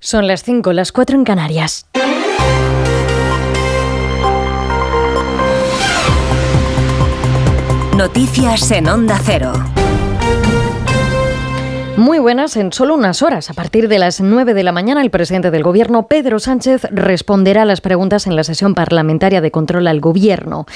Son las 5, las 4 en Canarias. Noticias en Onda Cero. Muy buenas. En solo unas horas, a partir de las 9 de la mañana, el presidente del Gobierno, Pedro Sánchez, responderá a las preguntas en la sesión parlamentaria de control al Gobierno.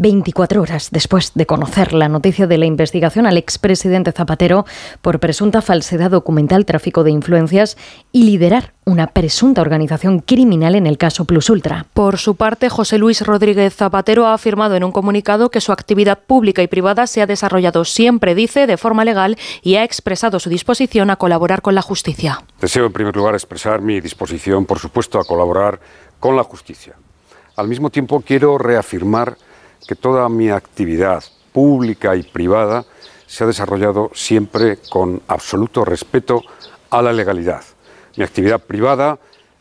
24 horas después de conocer la noticia de la investigación al expresidente Zapatero por presunta falsedad documental, tráfico de influencias y liderar una presunta organización criminal en el caso Plus Ultra. Por su parte, José Luis Rodríguez Zapatero ha afirmado en un comunicado que su actividad pública y privada se ha desarrollado siempre, dice, de forma legal y ha expresado su disposición a colaborar con la justicia. Deseo, en primer lugar, expresar mi disposición, por supuesto, a colaborar con la justicia. Al mismo tiempo, quiero reafirmar que toda mi actividad pública y privada se ha desarrollado siempre con absoluto respeto a la legalidad. Mi actividad privada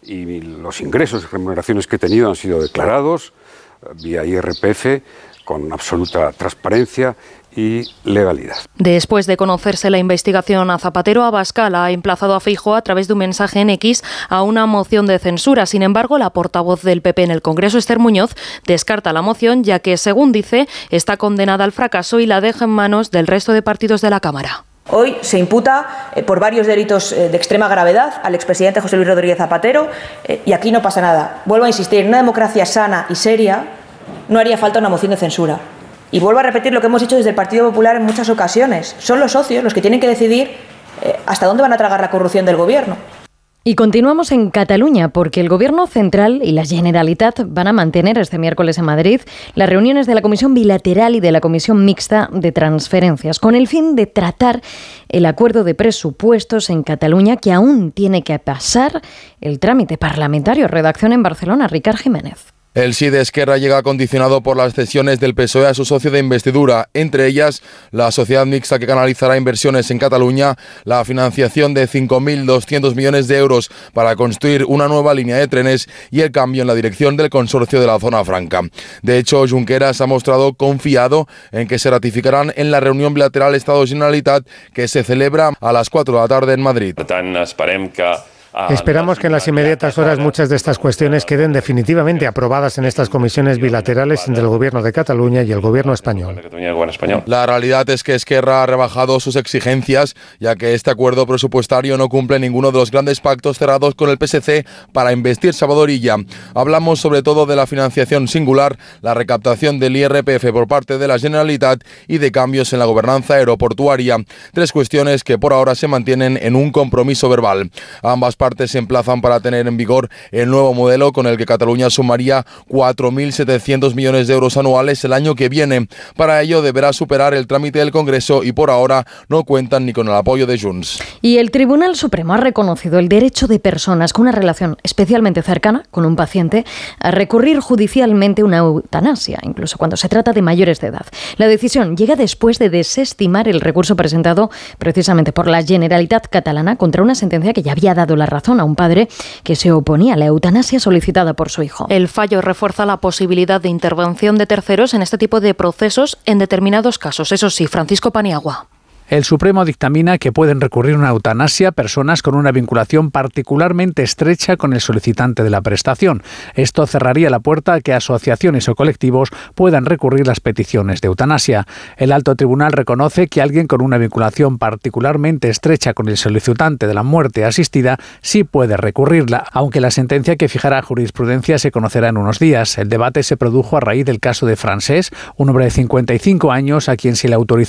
y los ingresos y remuneraciones que he tenido han sido declarados vía IRPF con absoluta transparencia y legalidad. Después de conocerse la investigación a Zapatero, Abascal ha emplazado a Feijóo a través de un mensaje en X a una moción de censura. Sin embargo, la portavoz del PP en el Congreso, Esther Muñoz, descarta la moción ya que, según dice, está condenada al fracaso y la deja en manos del resto de partidos de la Cámara. Hoy se imputa por varios delitos de extrema gravedad al expresidente José Luis Rodríguez Zapatero y aquí no pasa nada. Vuelvo a insistir, en una democracia sana y seria no haría falta una moción de censura. Y vuelvo a repetir lo que hemos dicho desde el Partido Popular en muchas ocasiones. Son los socios los que tienen que decidir hasta dónde van a tragar la corrupción del Gobierno. Y continuamos en Cataluña, porque el Gobierno central y la Generalitat van a mantener este miércoles en Madrid las reuniones de la Comisión Bilateral y de la Comisión Mixta de Transferencias, con el fin de tratar el acuerdo de presupuestos en Cataluña, que aún tiene que pasar el trámite parlamentario. Redacción en Barcelona, Ricard Jiménez. El sí de Esquerra llega condicionado por las cesiones del PSOE a su socio de investidura, entre ellas la sociedad mixta que canalizará inversiones en Cataluña, la financiación de 5.200 millones de euros para construir una nueva línea de trenes y el cambio en la dirección del consorcio de la Zona Franca. De hecho, Junqueras ha mostrado confiado en que se ratificarán en la reunión bilateral Estado-Generalitat que se celebra a las 4 de la tarde en Madrid. Esperamos que en las inmediatas horas muchas de estas cuestiones queden definitivamente aprobadas en estas comisiones bilaterales entre el Gobierno de Cataluña y el Gobierno español. La realidad es que Esquerra ha rebajado sus exigencias, ya que este acuerdo presupuestario no cumple ninguno de los grandes pactos cerrados con el PSC para investir Salvador Illa. Hablamos sobre todo de la financiación singular, la recaptación del IRPF por parte de la Generalitat y de cambios en la gobernanza aeroportuaria. Tres cuestiones que por ahora se mantienen en un compromiso verbal. Ambas partes se emplazan para tener en vigor el nuevo modelo con el que Cataluña sumaría 4.700 millones de euros anuales el año que viene. Para ello deberá superar el trámite del Congreso y por ahora no cuentan ni con el apoyo de Junts. Y el Tribunal Supremo ha reconocido el derecho de personas con una relación especialmente cercana con un paciente a recurrir judicialmente una eutanasia, incluso cuando se trata de mayores de edad. La decisión llega después de desestimar el recurso presentado precisamente por la Generalitat catalana contra una sentencia que ya había dado la razón a un padre que se oponía a la eutanasia solicitada por su hijo. El fallo refuerza la posibilidad de intervención de terceros en este tipo de procesos en determinados casos. Eso sí, Francisco Paniagua. El Supremo dictamina que pueden recurrir a una eutanasia personas con una vinculación particularmente estrecha con el solicitante de la prestación. Esto cerraría la puerta a que asociaciones o colectivos puedan recurrir las peticiones de eutanasia. El alto tribunal reconoce que alguien con una vinculación particularmente estrecha con el solicitante de la muerte asistida sí puede recurrirla, aunque la sentencia que fijará jurisprudencia se conocerá en unos días. El debate se produjo a raíz del caso de Francesc, un hombre de 55 años a quien se le autorizó